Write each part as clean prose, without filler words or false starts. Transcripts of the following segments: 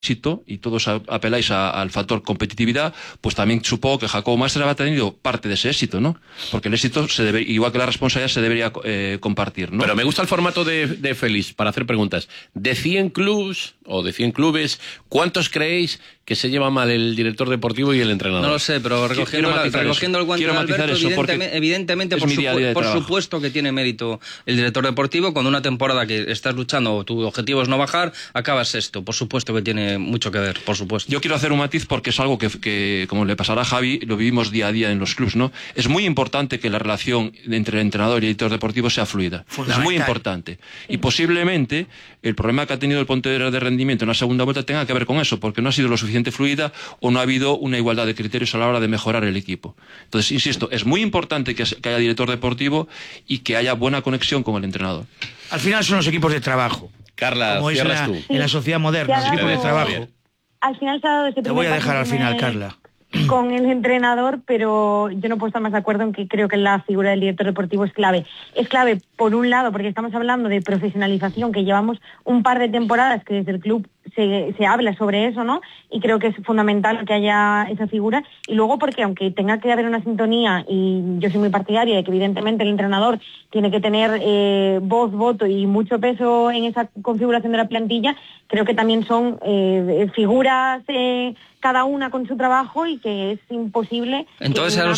éxito, y todos apeláis al factor competitividad, pues también supongo que Jacobo Máster ha tenido parte de ese éxito, ¿no? Porque el éxito, igual que la responsabilidad, se debería compartir, ¿no? Pero me gusta el formato de Félix para hacer preguntas. De 100 clubes, o de 100 clubes, ¿cuántos creéis que se lleva mal el director deportivo y el entrenador? No lo sé, pero recogiendo el guante de Alberto, evidentemente por supuesto que tiene mérito el director deportivo. Cuando una temporada que estás luchando, tu objetivo es no bajar, acabas sexto. Por supuesto que tiene mucho que ver, por supuesto. Yo quiero hacer un matiz porque es algo que, como le pasará a Javi, lo vivimos día a día en los clubs, ¿no? Es muy importante que la relación entre el entrenador y el director deportivo sea fluida. Es muy importante. Y posiblemente el problema que ha tenido el Pontevedra de rendimiento en la segunda vuelta tenga que ver con eso, porque no ha sido lo suficiente fluida o no ha habido una igualdad de criterios a la hora de mejorar el equipo. Entonces, insisto, es muy importante que haya director deportivo y que haya buena conexión con el entrenador. Al final son los equipos de trabajo. Carla, como cierras tú. En la sociedad moderna, los equipos de trabajo. Al final se ha dado ese Te voy a dejar al final, Carla. Con el entrenador, pero yo no puedo estar más de acuerdo en que creo que la figura del director deportivo es clave. Es clave, por un lado, porque estamos hablando de profesionalización, que llevamos un par de temporadas que desde el club se habla sobre eso, ¿no? Y creo que es fundamental que haya esa figura. Y luego porque aunque tenga que haber una sintonía, y yo soy muy partidaria de que evidentemente el entrenador tiene que tener voz, voto y mucho peso en esa configuración de la plantilla, creo que también son figuras cada una con su trabajo y que es imposible. Entonces a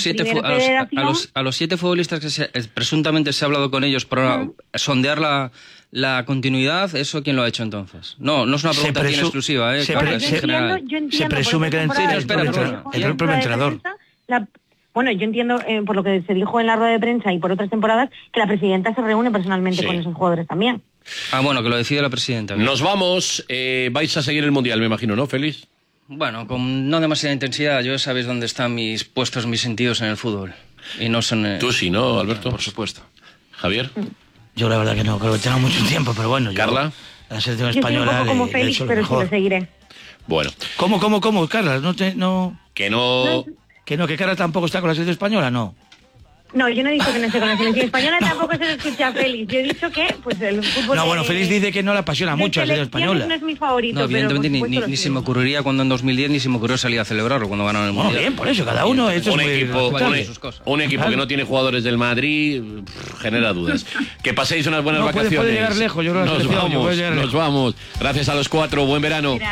los 7 futbolistas que presuntamente se ha hablado con ellos para sondear la continuidad, ¿eso quién lo ha hecho entonces? No es una pregunta bien exclusiva, yo entiendo, se presume que el propio entrenador. Bueno, yo entiendo, por lo que se dijo en la rueda de prensa y por otras temporadas, que la presidenta se reúne personalmente con esos jugadores también. Bueno, que lo decide la presidenta. Nos vamos, vais a seguir el Mundial, me imagino, ¿no, Félix? Bueno, con no demasiada intensidad. Yo sabéis dónde están mis sentidos en el fútbol. Y no son... Tú sí, ¿no, Alberto? Por supuesto. ¿Javier? Yo la verdad que no, creo que tengo mucho tiempo, pero bueno. ¿Carla? La selección española... Yo soy un poco como Félix, pero sí lo seguiré. Bueno. ¿Cómo, Carla? Que no... Que Carla tampoco está con la selección española, ¿no. No, yo no he dicho que no esté con la selección española, tampoco se lo escucha a Félix. Yo he dicho que pues el fútbol... No, bueno, Félix dice que no le apasiona mucho la selección española. No es mi favorito, no, evidentemente pero ni se me ocurriría cuando en 2010 ni se me ocurrió salir a celebrarlo cuando ganaron el Mundial. Bien, por eso, cada uno... Un equipo que no tiene jugadores del Madrid genera dudas. Que paséis unas buenas vacaciones. Puede llegar lejos, yo creo. Nos vamos. Gracias a los 4, buen verano.